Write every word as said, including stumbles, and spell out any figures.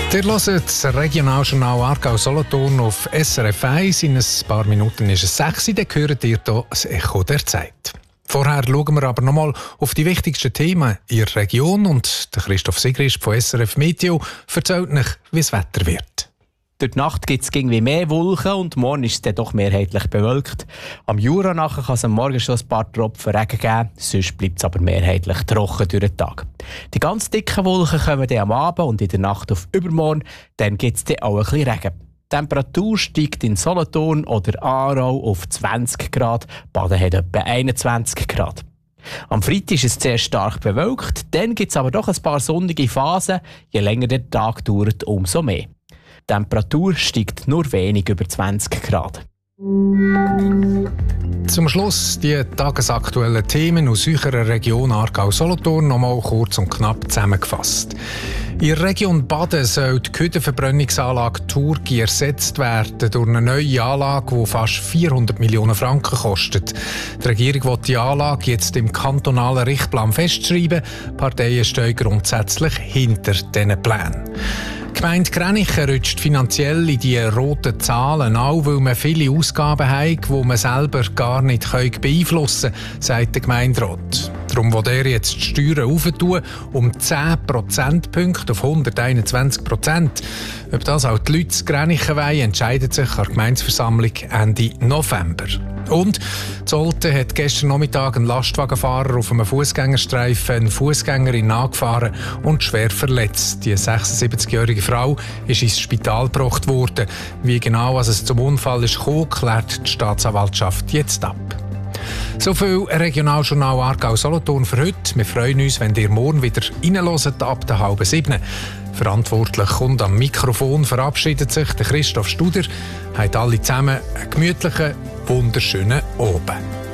Ihr hört das Regionaljournal Aargau-Solothurn auf S R F eins. In ein paar Minuten ist es sechs Uhr, dann hört ihr hier das Echo der Zeit. Vorher schauen wir aber nochmal auf die wichtigsten Themen in der Region und der Christoph Sigrist von S R F Meteo erzählt euch, wie das Wetter wird. Durch die Nacht gibt es irgendwie mehr Wolken und morgen ist es dann doch mehrheitlich bewölkt. Am Jura nachher kann es am Morgen schon ein paar Tropfen Regen geben, sonst bleibt es aber mehrheitlich trocken durch den Tag. Die ganz dicken Wolken kommen dann am Abend und in der Nacht auf übermorgen, dann gibt es dann auch ein bisschen Regen. Die Temperatur steigt in Solothurn oder Aarau auf zwanzig Grad, Baden hat etwa einundzwanzig Grad. Am Freitag ist es sehr stark bewölkt, dann gibt es aber doch ein paar sonnige Phasen. Je länger der Tag dauert, umso mehr. Die Temperatur steigt nur wenig über zwanzig Grad. Zum Schluss die tagesaktuellen Themen aus unserer Region Aargau-Solothurn noch mal kurz und knapp zusammengefasst. In der Region Baden soll die Güterverbrennungsanlage Turgi ersetzt werden durch eine neue Anlage, die fast vierhundert Millionen Franken kostet. Die Regierung will die Anlage jetzt im kantonalen Richtplan festschreiben. Die Parteien stehen grundsätzlich hinter diesen Plänen. Die Gemeinde Gränichen rutscht finanziell in die roten Zahlen, auch weil man viele Ausgaben hat, die man selber gar nicht beeinflussen kann, sagt der Gemeinderat. Darum will er jetzt die Steuern aufentun, um zehn Prozentpunkte auf hunderteinundzwanzig Prozent. Ob das auch die Leute in Gränichen wollen, entscheidet sich an der Gemeindeversammlung Ende November. Und Zolten hat gestern Nachmittag ein Lastwagenfahrer auf einem Fußgängerstreifen eine Fußgängerin angefahren und schwer verletzt. Die sechsundsiebzigjährige Frau ist ins Spital gebracht worden. Wie genau es zum Unfall ist gekommen, klärt die Staatsanwaltschaft jetzt ab. So viel Regionaljournal Aargau-Solothurn für heute. Wir freuen uns, wenn ihr morgen wieder reinhört ab der halben sieben. Verantwortlich und am Mikrofon verabschiedet sich der Christoph Studer. Habt alle zusammen einen gemütlichen, wunderschönen Abend.